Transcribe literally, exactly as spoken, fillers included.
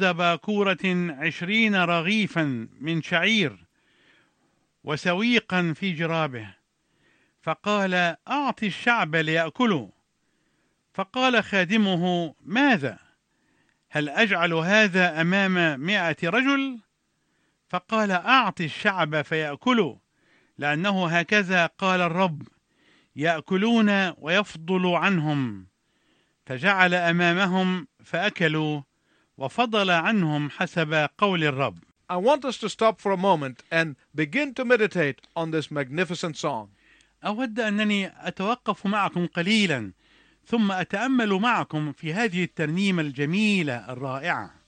قصد باكورة عشرين رغيفا من شعير وسويقا في جرابه، فقال: أعط الشعب ليأكلوا. فقال خادمه: ماذا؟ هل أجعل هذا أمام مائة رجل؟ فقال: أعط الشعب فيأكلوا، لأنه هكذا قال الرب: يأكلون ويفضل عنهم. فجعل أمامهم فأكلوا، وفضل عنهم حسب قول الرب. I want us to stop for a moment and begin to meditate on this magnificent song. أود أنني أتوقف معكم قليلا ثم أتأمل معكم في هذه الترنيمة الجميلة الرائعة.